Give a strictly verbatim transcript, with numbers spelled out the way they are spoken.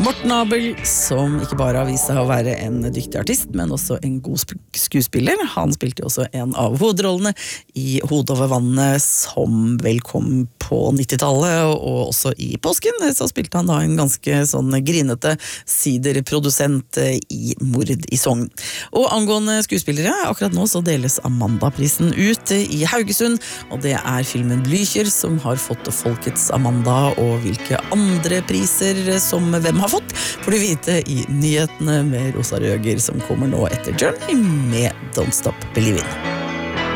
Morten Abel, som ikke bare har vist seg å være en dyktig artist, men også en god skuespiller. Han spilte jo også en av hovedrollene i Hodet over vannet, som vel kom på nittitallet, og også i påsken. Så spilte han da en ganske sånn grinete siderprodusent i Mord i Sogn. Og angående skuespillere, akkurat nå så deles Amanda-prisen ut i Haugesund, og det er filmen Blücher som har fått Folkets Amanda, og hvilke andre priser som hvem har fått, får du vite i nyhetene med Rosa Røger, som kommer nå etter Journey med Don't Stop Believing.